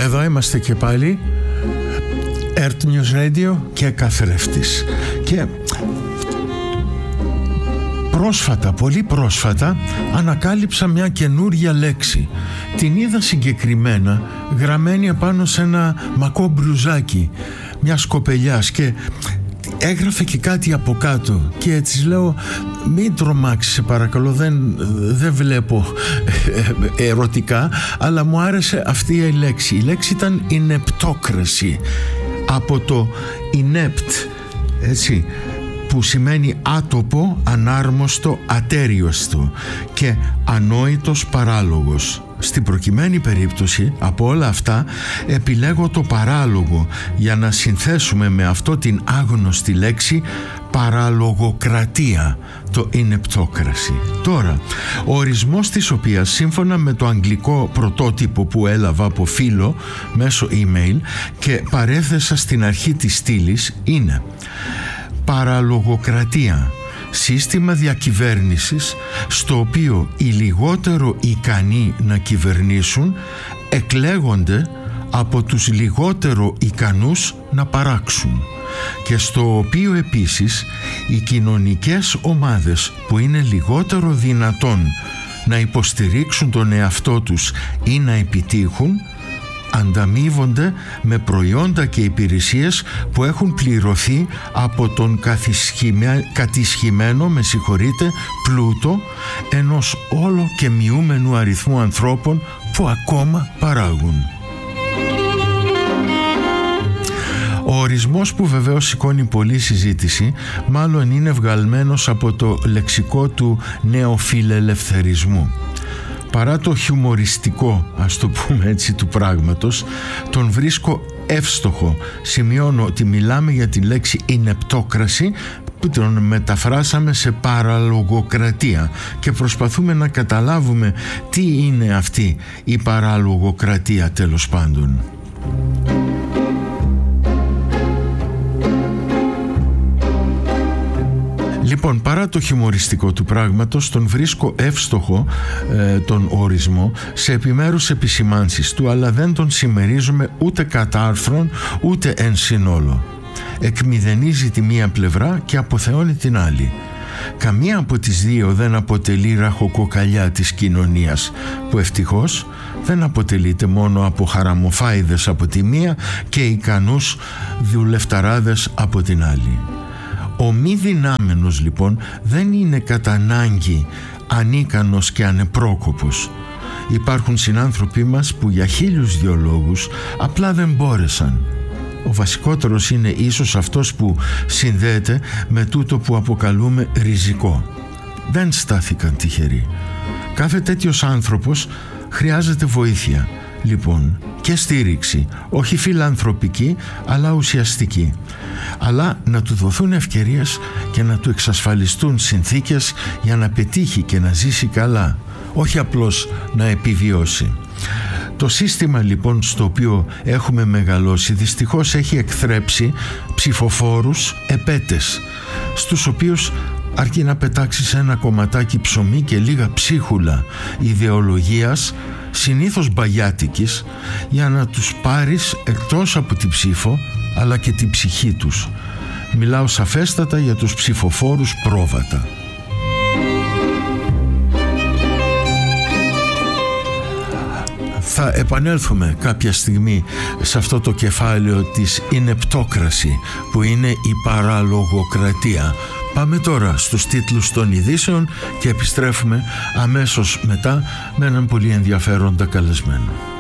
Εδώ είμαστε και πάλι, Earth News Radio και καθρέφτης. Και πρόσφατα, πολύ πρόσφατα, ανακάλυψα μια καινούρια λέξη. Την είδα συγκεκριμένα γραμμένη επάνω σε ένα μακό μπλουζάκι μιας κοπελιάς και έγραφε και κάτι από κάτω και της λέω μην τρομάξεις σε παρακαλώ, δεν βλέπω ερωτικά, αλλά μου άρεσε αυτή η λέξη. Η λέξη ήταν ineptocracy, από το inept, έτσι, που σημαίνει άτοπο, ανάρμοστο, ατέριωστο και ανόητος παράλογος. Στην προκειμένη περίπτωση από όλα αυτά επιλέγω το παράλογο για να συνθέσουμε με αυτό την άγνωστη λέξη παραλογοκρατία, το ineptocracy. Τώρα, ο ορισμός της οποίας σύμφωνα με το αγγλικό πρωτότυπο που έλαβα από φίλο μέσω email και παρέθεσα στην αρχή της στήλης είναι παραλογοκρατία, σύστημα διακυβέρνησης στο οποίο οι λιγότερο ικανοί να κυβερνήσουν εκλέγονται από τους λιγότερο ικανούς να παράξουν και στο οποίο επίσης οι κοινωνικές ομάδες που είναι λιγότερο δυνατόν να υποστηρίξουν τον εαυτό τους ή να επιτύχουν ανταμείβονται με προϊόντα και υπηρεσίες που έχουν πληρωθεί από τον κατισχυμένο, πλούτο ενός όλο και μειούμενου αριθμού ανθρώπων που ακόμα παράγουν. Ο ορισμός που βεβαίως σηκώνει πολλή συζήτηση μάλλον είναι βγαλμένος από το λεξικό του νεοφιλελευθερισμού. Παρά το χιουμοριστικό, ας το πούμε έτσι, του πράγματος, τον βρίσκω εύστοχο. Σημειώνω ότι μιλάμε για τη λέξη ineptocracy που τον μεταφράσαμε σε παραλογοκρατία και προσπαθούμε να καταλάβουμε τι είναι αυτή η παραλογοκρατία τέλος πάντων. Λοιπόν, παρά το χιουμοριστικό του πράγματος, τον βρίσκω εύστοχο τον ορισμό σε επιμέρους επισημάνσεις του, αλλά δεν τον συμμερίζομαι ούτε κατά άρθρων ούτε εν συνόλο. Εκμηδενίζει τη μία πλευρά και αποθεώνει την άλλη. Καμία από τις δύο δεν αποτελεί ραχοκοκαλιά της κοινωνίας, που ευτυχώς δεν αποτελείται μόνο από χαραμοφάιδες από τη μία και ικανούς δουλευταράδες από την άλλη. Ο μη δυνάμενος λοιπόν δεν είναι κατά ανάγκη ανίκανος και ανεπρόκοπος. Υπάρχουν συνάνθρωποι μας που για 1002 λόγους απλά δεν μπόρεσαν. Ο βασικότερος είναι ίσως αυτός που συνδέεται με τούτο που αποκαλούμε ριζικό. Δεν στάθηκαν τυχεροί. Κάθε τέτοιος άνθρωπος χρειάζεται βοήθεια, λοιπόν, και στήριξη, όχι φιλανθρωπική αλλά ουσιαστική, αλλά να του δοθούν ευκαιρίες και να του εξασφαλιστούν συνθήκες για να πετύχει και να ζήσει καλά, όχι απλώς να επιβιώσει. Το σύστημα λοιπόν στο οποίο έχουμε μεγαλώσει δυστυχώς έχει εκθρέψει ψηφοφόρους επέτες, στους οποίους αρκεί να πετάξεις ένα κομματάκι ψωμί και λίγα ψίχουλα ιδεολογίας, συνήθως μπαγιάτικης, για να τους πάρεις εκτός από την ψήφο αλλά και την ψυχή τους. Μιλάω σαφέστατα για τους ψηφοφόρους πρόβατα. Θα επανέλθουμε κάποια στιγμή σε αυτό το κεφάλαιο της ineptocracy που είναι η παραλογοκρατία. Πάμε τώρα στους τίτλους των ειδήσεων και επιστρέφουμε αμέσως μετά με έναν πολύ ενδιαφέροντα καλεσμένο.